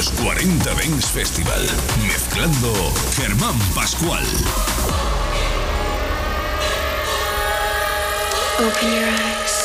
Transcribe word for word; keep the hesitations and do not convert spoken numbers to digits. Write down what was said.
Los cuarenta Dance Festival. Mezclando Germán Pascual. Open your eyes.